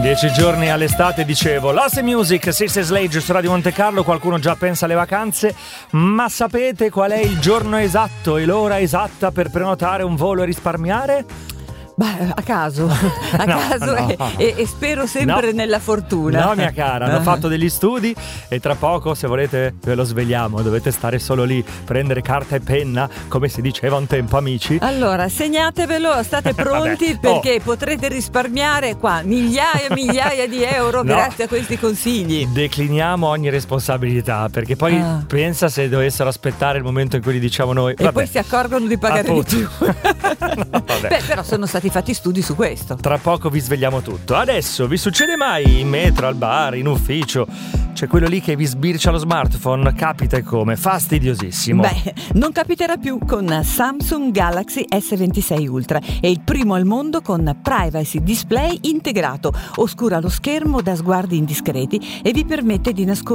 10 giorni all'estate, dicevo. Lasse Music, Sister Sledge su Radio Monte Carlo. Qualcuno già pensa alle vacanze, ma sapete qual è il giorno esatto e l'ora esatta per prenotare un volo e risparmiare? Beh, a caso, no. E spero sempre nella fortuna. No, mia cara, hanno fatto degli studi e tra poco, se volete, ve lo svegliamo. Dovete stare solo lì, prendere carta e penna, come si diceva un tempo, amici. Allora, segnatevelo, state pronti perché potrete risparmiare qua migliaia e migliaia di euro grazie a questi consigli. Decliniamo ogni responsabilità, perché poi pensa se dovessero aspettare il momento in cui li diciamo noi. E poi si accorgono di pagare di più. No, beh, però sono stati fatti studi su questo. Tra poco vi svegliamo tutto. Adesso vi succede mai in metro, al bar, in ufficio? C'è quello lì che vi sbircia lo smartphone, capita e come, fastidiosissimo. Beh, non capiterà più con Samsung Galaxy S26 Ultra. È il primo al mondo con privacy display integrato. Oscura lo schermo da sguardi indiscreti e vi permette di nascondere